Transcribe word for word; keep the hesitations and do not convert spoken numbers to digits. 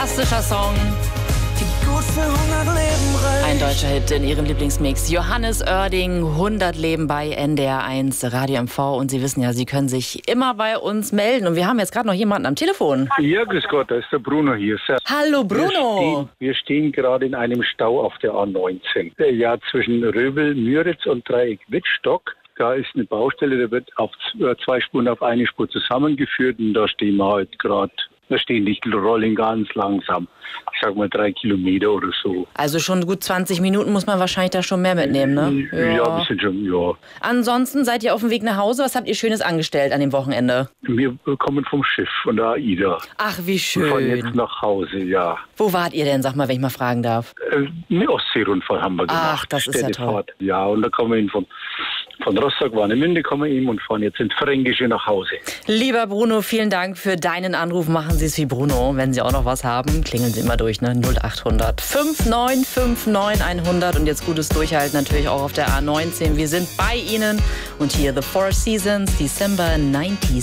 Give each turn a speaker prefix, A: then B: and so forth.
A: Fantastischer Song. Ein deutscher Hit in Ihrem Lieblingsmix. Johannes Oerding, hundert Leben bei N D R eins Radio M V. Und Sie wissen ja, Sie können sich immer bei uns melden. Und wir haben jetzt gerade noch jemanden am Telefon.
B: Ja, grüß Gott, da ist der Bruno hier. Sehr
A: Hallo Bruno.
B: Wir stehen, wir stehen gerade in einem Stau auf der A neunzehn. Ja, zwischen Röbel, Müritz und Dreieck Wittstock. Da ist eine Baustelle, da wird auf zwei Spuren auf eine Spur zusammengeführt. Und da stehen wir halt gerade. Da stehen die Rollen ganz langsam. Ich sag mal drei Kilometer oder so.
A: Also schon gut zwanzig Minuten muss man wahrscheinlich da schon mehr mitnehmen, ne?
B: Ja, ja, ein bisschen schon, ja.
A: Ansonsten seid ihr auf dem Weg nach Hause. Was habt ihr Schönes angestellt an dem Wochenende?
B: Wir kommen vom Schiff, von der AIDA.
A: Ach, wie schön.
B: Wir fahren jetzt nach Hause, ja.
A: Wo wart ihr denn, sag mal, wenn ich mal fragen darf?
B: Äh, eine Ostseerundfahrt haben wir gemacht.
A: Ach, das ist ja toll.
B: Ja, und da kommen wir hin von, von Rostock, Warnemünde kommen wir hin und fahren jetzt ins Fränkische nach Hause.
A: Lieber Bruno, vielen Dank für deinen Anruf. Machen Sie es wie Bruno. Wenn Sie auch noch was haben, klingeln Sie immer durch, ne? null acht hundert fünf neun fünf neun hundert. Und jetzt gutes Durchhalten natürlich auch auf der A neunzehn. Wir sind bei Ihnen. Und hier The Four Seasons, December neunzig.